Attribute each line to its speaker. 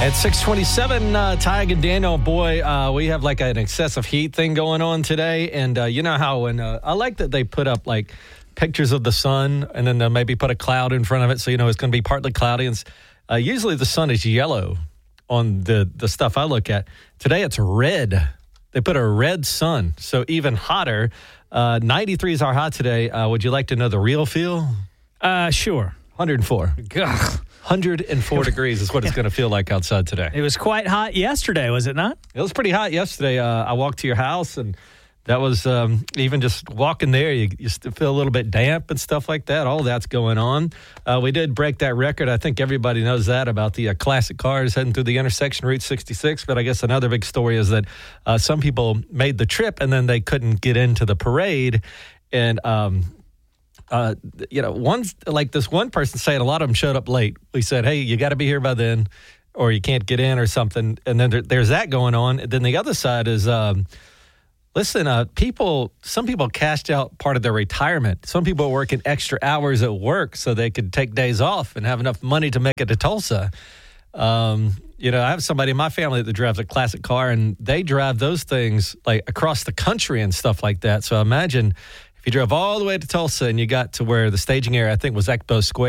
Speaker 1: At 6:27, Tig and Daniel, boy, we have like an excessive heat thing going on today. And you know how when I like that they put up like pictures of the sun and then they'll maybe put a cloud in front of it so you know it's going to be partly cloudy. And usually the sun is yellow on the stuff I look at. Today it's red. They put a red sun, so even hotter. 93 is our high today. Would you like to know the real feel?
Speaker 2: Sure.
Speaker 1: 104.
Speaker 2: Ugh.
Speaker 1: 104 degrees is what it's going to feel like outside today.
Speaker 2: It was quite hot yesterday, was it not?
Speaker 1: It was pretty hot yesterday. I walked to your house, and that was even just walking there, you still feel a little bit damp and stuff like that. All that's going on. We did break that record. I think everybody knows that about the classic cars heading through the intersection, Route 66. But I guess another big story is that some people made the trip, and then they couldn't get into the parade. And this one person saying a lot of them showed up late. We said, hey, you got to be here by then or you can't get in or something. And then there's that going on. And then the other side is, some people cashed out part of their retirement. Some people are working extra hours at work so they could take days off and have enough money to make it to Tulsa. I have somebody in my family that drives a classic car, and they drive those things like across the country and stuff like that. So imagine if you drove all the way to Tulsa and you got to where the staging area, I think, was Expo Square.